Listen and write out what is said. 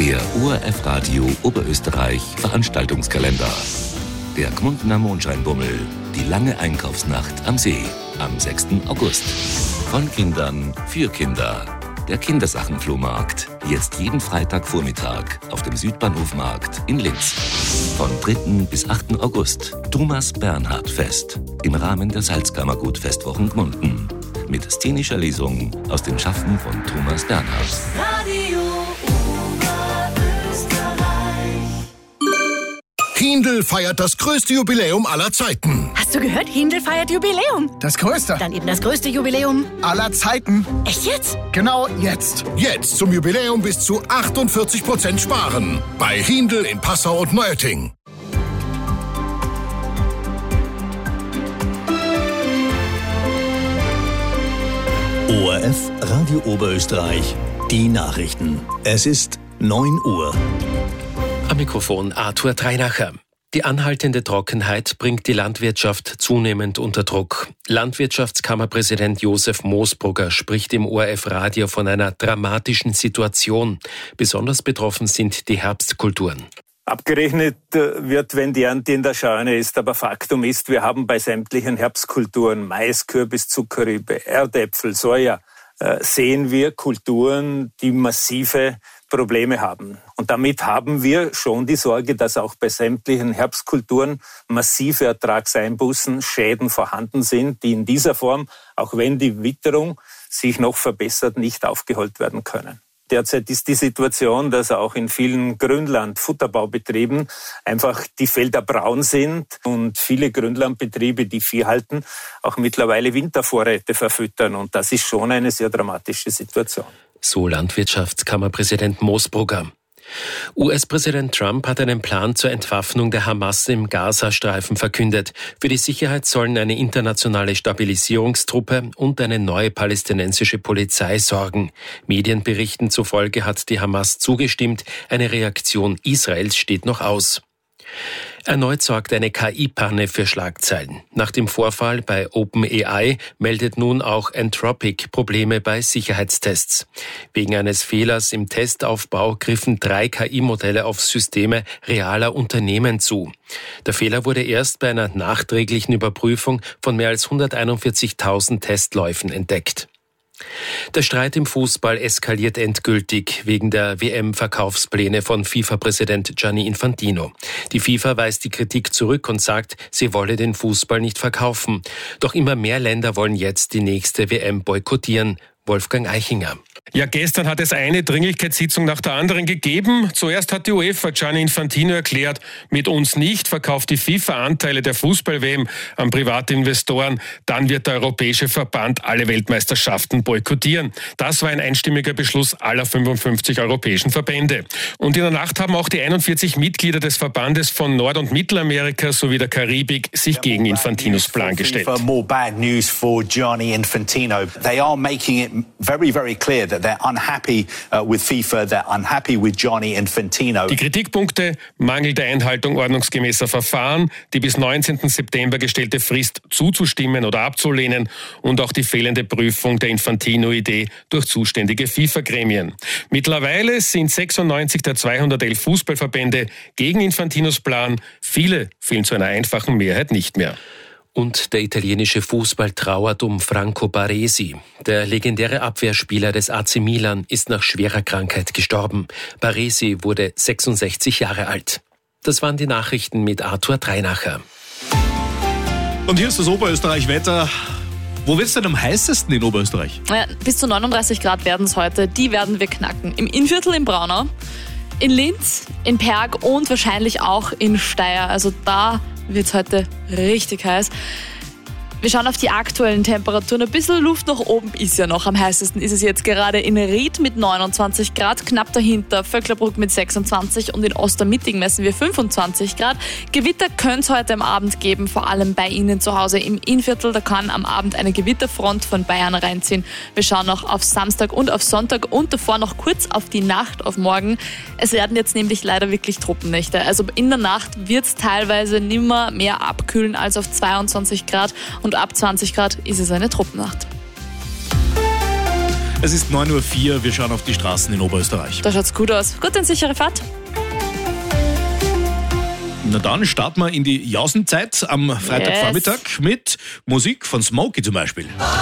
Der ORF Radio Oberösterreich Veranstaltungskalender. Der Gmundner Mondscheinbummel, die lange Einkaufsnacht am See am 6. August. Von Kindern für Kinder. Der Kindersachenflohmarkt, jetzt jeden Freitagvormittag auf dem Südbahnhofmarkt in Linz. Von 3. bis 8. August Thomas Bernhard Fest im Rahmen der Salzkammergut-Festwochen Gmunden. Mit szenischer Lesung aus den Schaffen von Thomas Bernhard. Radio Oberösterreich. Hindl feiert das größte Jubiläum aller Zeiten. Hast du gehört? Hindl feiert Jubiläum. Das größte. Dann eben das größte Jubiläum aller Zeiten. Echt jetzt? Genau jetzt. Jetzt zum Jubiläum bis zu 48% sparen. Bei Hindl in Passau und Neuötting. ORF Radio Oberösterreich, die Nachrichten. Es ist 9 Uhr. Am Mikrofon Arthur Dreinacher. Die anhaltende Trockenheit bringt die Landwirtschaft zunehmend unter Druck. Landwirtschaftskammerpräsident Josef Moosbrugger spricht im ORF Radio von einer dramatischen Situation. Besonders betroffen sind die Herbstkulturen. Abgerechnet wird, wenn die Ernte in der Scheune ist. Aber Faktum ist, wir haben bei sämtlichen Herbstkulturen, Mais, Kürbis, Zuckerrübe, Erdäpfel, Soja, sehen wir Kulturen, die massive Probleme haben. Und damit haben wir schon die Sorge, dass auch bei sämtlichen Herbstkulturen massive Ertragseinbußen, Schäden vorhanden sind, die in dieser Form, auch wenn die Witterung sich noch verbessert, nicht aufgeholt werden können. Derzeit ist die Situation, dass auch in vielen Grünland-Futterbaubetrieben einfach die Felder braun sind und viele Grünlandbetriebe, die Vieh halten, auch mittlerweile Wintervorräte verfüttern. Und das ist schon eine sehr dramatische Situation. So Landwirtschaftskammerpräsident Moosbrugger. US-Präsident Trump hat einen Plan zur Entwaffnung der Hamas im Gazastreifen verkündet. Für die Sicherheit sollen eine internationale Stabilisierungstruppe und eine neue palästinensische Polizei sorgen. Medienberichten zufolge hat die Hamas zugestimmt. Eine Reaktion Israels steht noch aus. Erneut sorgt eine KI-Panne für Schlagzeilen. Nach dem Vorfall bei OpenAI meldet nun auch Anthropic Probleme bei Sicherheitstests. Wegen eines Fehlers im Testaufbau griffen 3 KI-Modelle auf Systeme realer Unternehmen zu. Der Fehler wurde erst bei einer nachträglichen Überprüfung von mehr als 141.000 Testläufen entdeckt. Der Streit im Fußball eskaliert endgültig wegen der WM-Verkaufspläne von FIFA-Präsident Gianni Infantino. Die FIFA weist die Kritik zurück und sagt, sie wolle den Fußball nicht verkaufen. Doch immer mehr Länder wollen jetzt die nächste WM boykottieren. Wolfgang Eichinger. Ja, gestern hat es eine Dringlichkeitssitzung nach der anderen gegeben. Zuerst hat die UEFA Gianni Infantino erklärt, mit uns nicht, verkauft die FIFA Anteile der Fußball-WM an private Investoren. Dann wird der Europäische Verband alle Weltmeisterschaften boykottieren. Das war ein einstimmiger Beschluss aller 55 europäischen Verbände. Und in der Nacht haben auch die 41 Mitglieder des Verbandes von Nord- und Mittelamerika sowie der Karibik sich gegen Infantinos Plan gestellt. More bad news for Gianni Infantino. They are making it very, very clear that they're unhappy with FIFA, they're unhappy with Gianni Infantino. Die Kritikpunkte: mangelnde Einhaltung ordnungsgemäßer Verfahren, die bis 19. September gestellte Frist zuzustimmen oder abzulehnen und auch die fehlende Prüfung der Infantino-Idee durch zuständige FIFA-Gremien. Mittlerweile sind 96 der 211 Fußballverbände gegen Infantinos Plan. Viele fehlen zu einer einfachen Mehrheit nicht mehr. Und der italienische Fußball trauert um Franco Baresi. Der legendäre Abwehrspieler des AC Milan ist nach schwerer Krankheit gestorben. Baresi wurde 66 Jahre alt. Das waren die Nachrichten mit Arthur Dreinacher. Und hier ist das Oberösterreich-Wetter. Wo wird es denn am heißesten in Oberösterreich? Ja, bis zu 39 Grad werden es heute. Die werden wir knacken. Im Innviertel in Braunau, in Linz, in Perg und wahrscheinlich auch in Steyr. Also da wird es heute richtig heiß. Wir schauen auf die aktuellen Temperaturen. Ein bisschen Luft nach oben ist ja noch. Am heißesten ist es jetzt gerade in Ried mit 29 Grad, knapp dahinter Vöcklerbruck mit 26 und in Ostermitting messen wir 25 Grad. Gewitter könnte es heute am Abend geben, vor allem bei Ihnen zu Hause im Innviertel. Da kann am Abend eine Gewitterfront von Bayern reinziehen. Wir schauen noch auf Samstag und auf Sonntag und davor noch kurz auf die Nacht, auf morgen. Es werden jetzt nämlich leider wirklich Truppennächte. Also in der Nacht wird es teilweise nimmer mehr abkühlen als auf 22 Grad und ab 20 Grad ist es eine Truppennacht. Es ist 9.04 Uhr, wir schauen auf die Straßen in Oberösterreich. Da schaut's gut aus. Gut und sichere Fahrt. Na dann starten wir in die Jausenzeit am Freitagvormittag mit Musik von Smokey zum Beispiel.